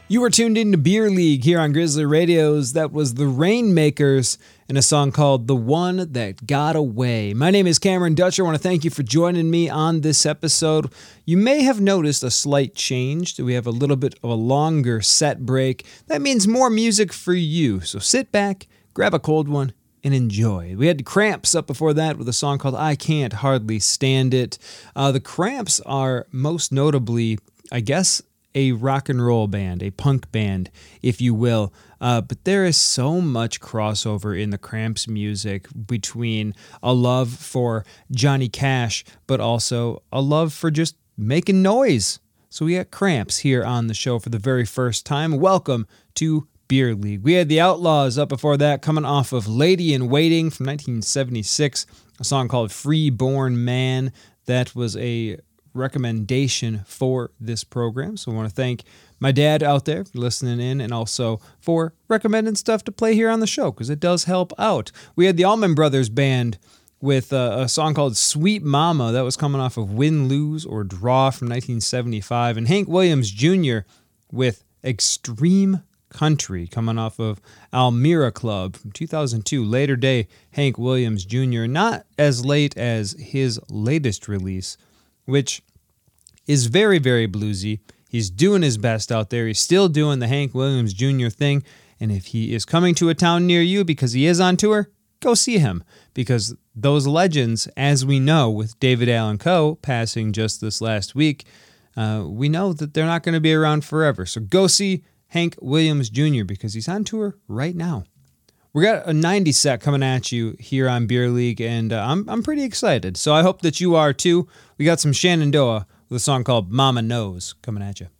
You were tuned in to Beer League here on Grizzly Radios. That was the Rainmakers and a song called The One That Got Away. My name is Cameron Dutcher. I want to thank you for joining me on this episode. You may have noticed a slight change. We have a little bit of a longer set break. That means more music for you. So sit back, grab a cold one, and enjoy. We had Cramps up before that with a song called I Can't Hardly Stand It. The Cramps are most notably, I guess, a rock and roll band, a punk band, if you will. But there is so much crossover in the Cramps music between a love for Johnny Cash, but also a love for just making noise. So we got Cramps here on the show for the very first time. Welcome to Beer League. We had the Outlaws up before that, coming off of Lady in Waiting from 1976, a song called Freeborn Man. That was a recommendation for this program. So I want to thank my dad out there for listening in and also for recommending stuff to play here on the show because it does help out. We had the Allman Brothers Band with a song called Sweet Mama. That was coming off of Win, Lose, or Draw from 1975. And Hank Williams Jr. with Extreme Country coming off of Almira Club from 2002. Later day Hank Williams Jr. Not as late as his latest release, which is very, very bluesy. He's doing his best out there. He's still doing the Hank Williams Jr. thing. And if he is coming to a town near you because he is on tour, go see him. Because those legends, as we know with David Allan Coe passing just this last week, we know that they're not going to be around forever. So go see Hank Williams Jr. because he's on tour right now. We got a 90s set coming at you here on Beer League, and I'm pretty excited. So I hope that you are too. We got some Shenandoah with a song called Mama Knows coming at you.